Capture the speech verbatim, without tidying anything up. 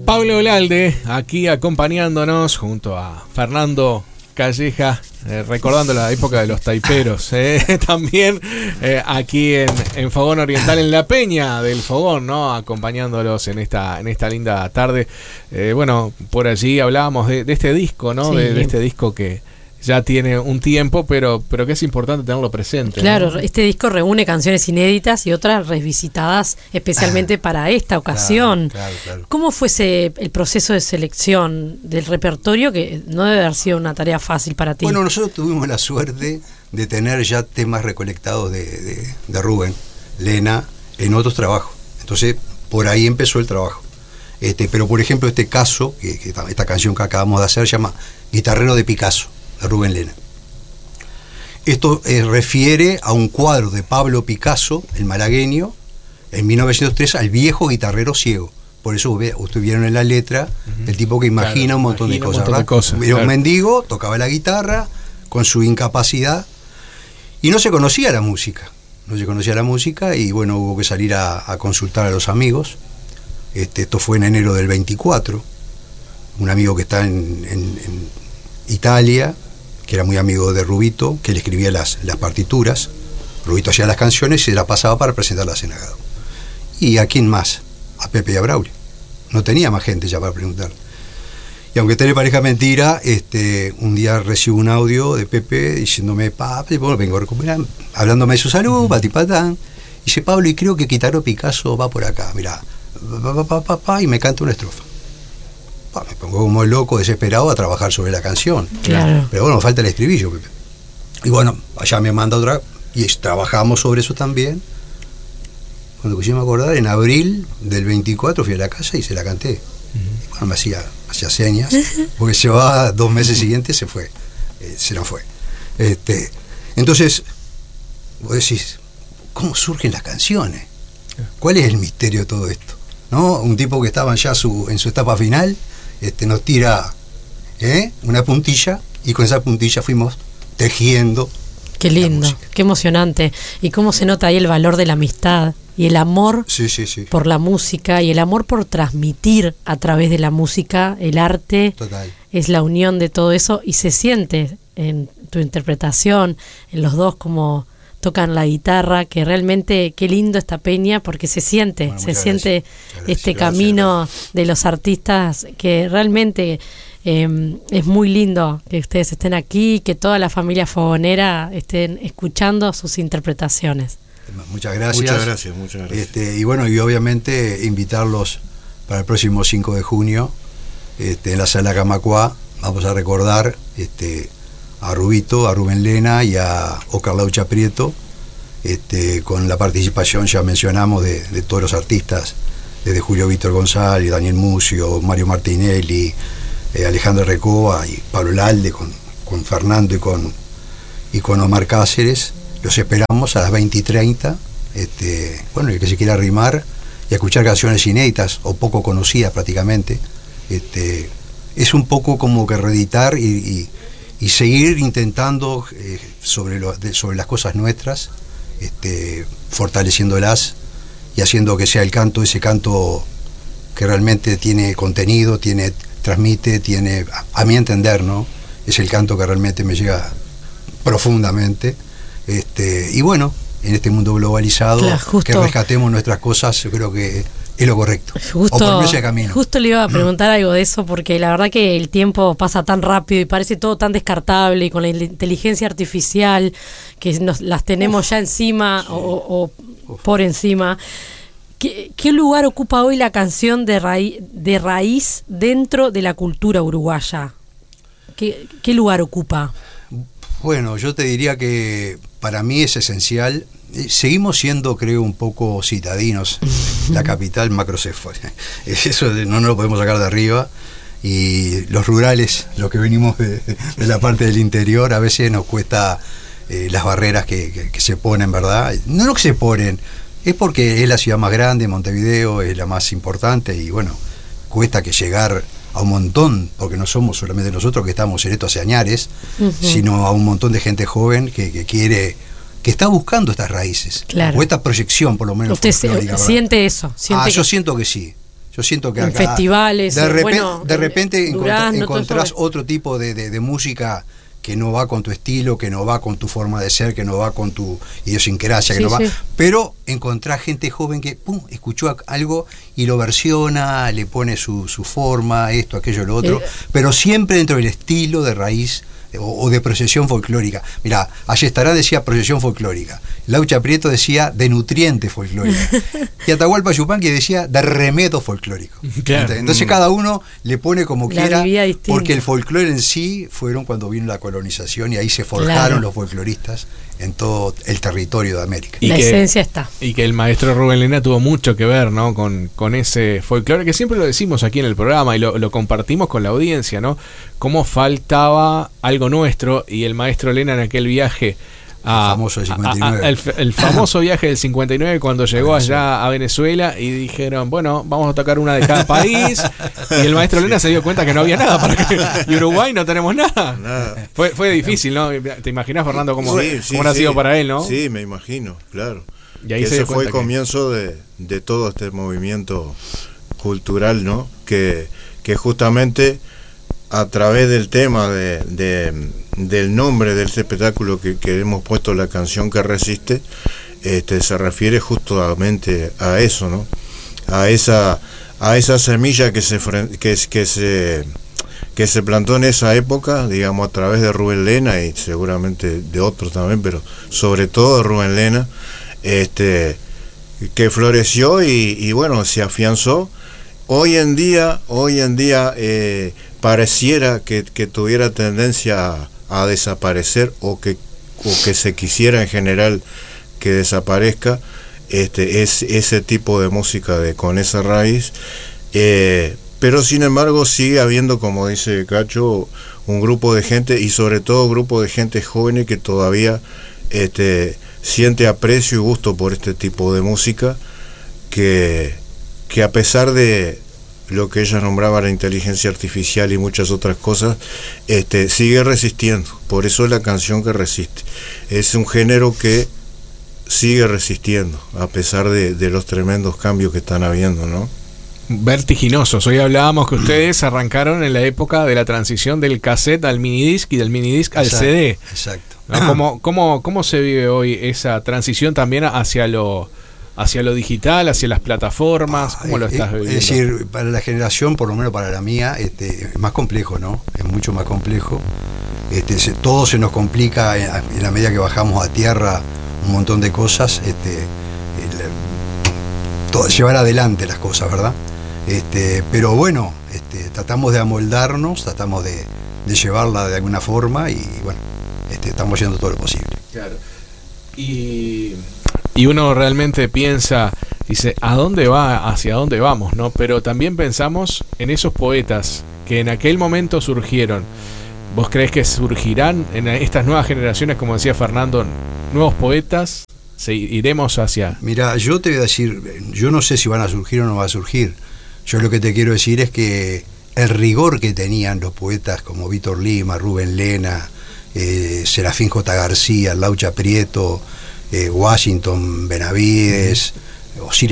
Pablo Olalde aquí acompañándonos junto a Fernando Calleja, eh, recordando la época de los taiperos, eh, también eh, aquí en, en Fogón Oriental, en la Peña del Fogón, ¿no? Acompañándolos en esta en esta linda tarde. Eh, bueno, por allí hablábamos de, de este disco, ¿no? Sí. De, de este disco que ya tiene un tiempo, pero pero que es importante tenerlo presente. Claro, ¿no? Este disco reúne canciones inéditas y otras revisitadas especialmente ah, para esta ocasión. Claro, claro, claro. ¿Cómo fue ese, el proceso de selección del repertorio, que no debe haber sido una tarea fácil para ti? Bueno, nosotros tuvimos la suerte de tener ya temas recolectados de, de, de Rubén Lena en otros trabajos. Entonces, por ahí empezó el trabajo. Este, pero, por ejemplo, este caso, que, que esta canción que acabamos de hacer, se llama Guitarrero de Picasso, de Rubén Lena. Esto eh, refiere a un cuadro de Pablo Picasso, el malagueño, en mil novecientos tres, al viejo guitarrero ciego. Por eso ustedes vieron en la letra uh-huh. el tipo que imagina claro, un montón de cosas. Un montón de cosas Era claro. un mendigo, tocaba la guitarra con su incapacidad y no se conocía la música. No se conocía la música y bueno, hubo que salir a, a consultar a los amigos. Este, esto fue en enero del veinticuatro. Un amigo que está en, en, en Italia, que era muy amigo de Rubito, que le escribía las, las partituras. Rubito hacía las canciones y se las pasaba para presentarlas en Agado. ¿Y a quién más? A Pepe y a Braulio. No tenía más gente ya para preguntar. Y aunque te le parezca mentira, este, un día recibo un audio de Pepe diciéndome, papi, bueno, vengo a recuperar, hablándome de su salud, patipatán. Y dice, Pablo, y creo que Guitarrero Picasso va por acá, mirá, pa, pa, pa, pa, pa, y me canta una estrofa. Me pongo como loco, desesperado a trabajar sobre la canción. Claro. Pero bueno, falta el estribillo, Pepe. Y bueno, allá me manda otra, y trabajamos sobre eso también. Cuando quise me acordar, en abril del veinticuatro fui a la casa y se la canté. Uh-huh. Y bueno, me hacía, hacía señas, porque se va dos meses siguientes, se fue. Eh, se nos fue. Este, entonces, vos decís, ¿cómo surgen las canciones? ¿Cuál es el misterio de todo esto? ¿No? Un tipo que estaba ya su, en su etapa final, Este, nos tira ¿eh? una puntilla y con esa puntilla fuimos tejiendo. Qué lindo, qué emocionante. Y cómo se nota ahí el valor de la amistad y el amor sí, sí, sí. por la música y el amor por transmitir a través de la música el arte. Total. Es la unión de todo eso y se siente en tu interpretación, en los dos como tocan la guitarra, que realmente qué lindo esta peña, porque se siente, bueno, se siente gracias. este gracias, camino gracias. de los artistas, que realmente eh, es muy lindo que ustedes estén aquí, que toda la familia fogonera estén escuchando sus interpretaciones. Muchas gracias. Muchas gracias, muchas gracias. Este, y bueno, y obviamente invitarlos para el próximo cinco de junio, este, en la Sala Camacuá, vamos a recordar este a Rubito, a Rubén Lena y a Oscar Laucha Prieto, este, con la participación, ya mencionamos, de, de todos los artistas, desde Julio Víctor González, Daniel Mucio, Mario Martinelli, eh, Alejandro Recoba y Pablo Olalde, con, con Fernando y con, y con Omar Cáceres. Los esperamos a las veinte y treinta. Este, bueno, el que se quiera arrimar y escuchar canciones inéditas o poco conocidas prácticamente, este, es un poco como que reeditar y, y y seguir intentando eh, sobre, lo, de, sobre las cosas nuestras, este, fortaleciéndolas y haciendo que sea el canto, ese canto que realmente tiene contenido, tiene, transmite, tiene, a, a mi entender, ¿no? Es el canto que realmente me llega profundamente. Este, y bueno, en este mundo globalizado, claro, justo, que rescatemos nuestras cosas, yo creo que es lo correcto. Justo, o por ese camino. Justo le iba a preguntar algo de eso, porque la verdad que el tiempo pasa tan rápido y parece todo tan descartable, y con la inteligencia artificial que nos las tenemos Uf, ya encima sí. o, o por encima. ¿Qué, ¿Qué lugar ocupa hoy la canción de raíz, de raíz dentro de la cultura uruguaya? ¿Qué, qué lugar ocupa? Bueno, yo te diría que para mí es esencial. Seguimos siendo, creo, un poco citadinos, la capital macrocéfala. Eso no, no lo podemos sacar de arriba. Y los rurales, los que venimos de, de la parte del interior, a veces nos cuesta eh, las barreras que, que, que se ponen, ¿verdad? No lo que se ponen, es porque es la ciudad más grande, Montevideo es la más importante, y bueno, cuesta que llegar a un montón, porque no somos solamente nosotros que estamos en esto hace añares, uh-huh. sino a un montón de gente joven que, que quiere, que está buscando estas raíces, claro. o esta proyección por lo menos. ¿Usted se, siente eso? ¿Siente ah, que... yo siento que sí, Yo siento que en acá, festivales, de, repen, bueno, de repente Durando, encontrás otro tipo de, de, de música que no va con tu estilo, que no va con tu forma de ser, que no va con tu idiosincrasia, que sí, no va, sí. pero encontrás gente joven que pum, escuchó algo y lo versiona, le pone su, su forma, esto, aquello, lo otro, eh, pero siempre dentro del estilo de raíz o, o de procesión folclórica. Mirá, Ayestará decía procesión folclórica, Laucha Prieto decía de nutriente folclórica y Atahualpa Yupanqui decía de remedio folclórico. Claro. Entonces cada uno le pone como la quiera, porque el folclore en sí fueron cuando vino la colonización y ahí se forjaron claro. los folcloristas en todo el territorio de América. Y la que, esencia está. Y que el maestro Rubén Lena tuvo mucho que ver, ¿no? Con, con ese folclore que siempre lo decimos aquí en el programa y lo, lo compartimos con la audiencia, ¿no? Cómo faltaba algo nuestro y el maestro Lena en aquel viaje a, el famoso del cincuenta y nueve. A, a, el, el famoso viaje del cincuenta y nueve cuando llegó allá a Venezuela y dijeron, bueno, vamos a tocar una de cada país y el maestro Lena se dio cuenta que no había nada para que, y Uruguay no tenemos nada, nada. Fue, fue difícil, ¿no? ¿Te imaginas, Fernando, cómo, sí, sí, cómo ha sí. sido para él, no? Sí, me imagino, claro. Y ahí que se ese fue el que... comienzo de, de todo este movimiento cultural, ¿no? Que, que justamente a través del tema de, de del nombre de este espectáculo que, que hemos puesto, la canción que resiste, este se refiere justamente a eso, ¿no? A esa a esa semilla que se que, que se que se plantó en esa época, digamos, a través de Rubén Lena y seguramente de otros también, pero sobre todo de Rubén Lena, este que floreció y, y bueno, se afianzó. Hoy en día, hoy en día eh, pareciera que, que tuviera tendencia a, a desaparecer o que, o que se quisiera en general que desaparezca este es ese tipo de música de con esa raíz, eh, pero sin embargo sigue habiendo, como dice Cacho, un grupo de gente y sobre todo un grupo de gente joven que todavía este, siente aprecio y gusto por este tipo de música que que a pesar de lo que ella nombraba la inteligencia artificial y muchas otras cosas, este sigue resistiendo. Por eso es la canción que resiste. Es un género que sigue resistiendo, a pesar de, de los tremendos cambios que están habiendo, ¿no? Vertiginosos. Hoy hablábamos que ustedes arrancaron en la época de la transición del cassette al minidisc y del minidisc al exacto, C D. Exacto. ¿No? ¿Cómo, cómo, ¿Cómo se vive hoy esa transición también hacia lo hacia lo digital, hacia las plataformas? ¿Cómo ah, lo estás viviendo? Es decir, para la generación, por lo menos para la mía, este, es más complejo, ¿no? Es mucho más complejo. Este, se, todo se nos complica en, en la medida que bajamos a tierra un montón de cosas, este, el, todo, llevar adelante las cosas, ¿verdad? Este, pero bueno, este, tratamos de amoldarnos, tratamos de, de llevarla de alguna forma y bueno, este, estamos haciendo todo lo posible. Claro. Y, y uno realmente piensa, dice, ¿a dónde va? ¿Hacia dónde vamos? ¿No? Pero también pensamos en esos poetas que en aquel momento surgieron. ¿Vos creés que surgirán en estas nuevas generaciones, como decía Fernando, nuevos poetas? ¿Se iremos hacia...? Mira, yo te voy a decir, yo no sé si van a surgir o no van a surgir. Yo lo que te quiero decir es que el rigor que tenían los poetas como Víctor Lima, Rubén Lena, eh, Serafín J. García, Laucha Prieto, eh, Washington Benavides, Osiris